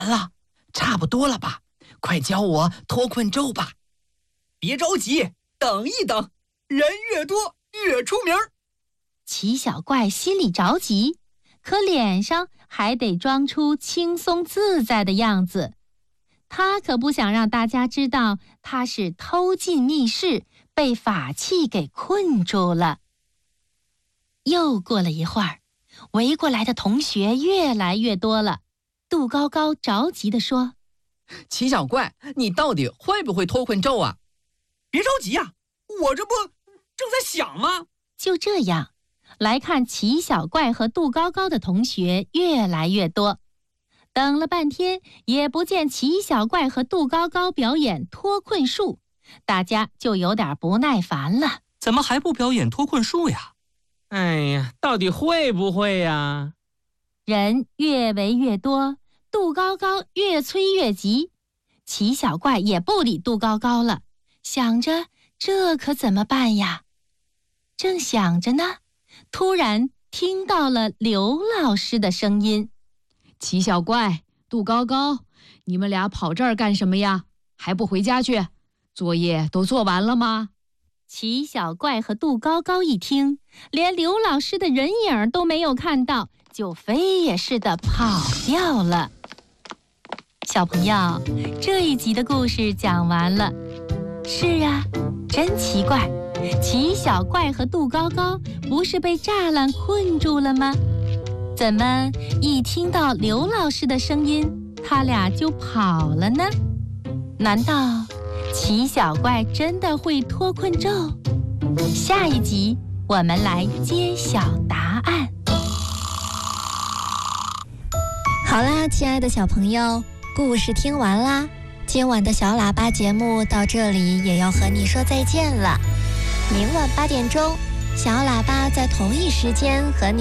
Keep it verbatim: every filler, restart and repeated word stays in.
了，差不多了吧？快教我脱困咒吧。 别着急，等一等，人越多越出名。 齐小怪心里着急，可脸上还得装出轻松自在的样子。他可不想让大家知道他是偷进密室，被法器给困住了。又过了一会儿，围过来的同学越来越多了。杜高高着急地说： 齐小怪，你到底会不会脱困咒啊？ 别着急啊，我这不正在想吗？ 就这样，来看齐小怪和杜高高的同学越来越多。等了半天，也不见齐小怪和杜高高表演脱困术，大家就有点不耐烦了。 怎么还不表演脱困术呀？ 哎呀，到底会不会呀？ 人越围越多，杜高高越催越急，齐小怪也不理杜高高了，想着这可怎么办呀？正想着呢，突然听到了刘老师的声音： 齐小怪，杜高高，你们俩跑这儿干什么呀？还不回家去？作业都做完了吗？ 齐小怪和杜高高一听，连刘老师的人影都没有看到，就飞也似的跑掉了。小朋友，这一集的故事讲完了。是啊，真奇怪，齐小怪和杜高高不是被栅栏困住了吗？怎么一听到刘老师的声音，他俩就跑了呢？难道齐小怪真的会脱困咒？下一集我们来揭晓答案。 好啦，亲爱的小朋友，故事听完啦。今晚的小喇叭节目到这里也要和你说再见了。明晚八点钟，小喇叭在同一时间和你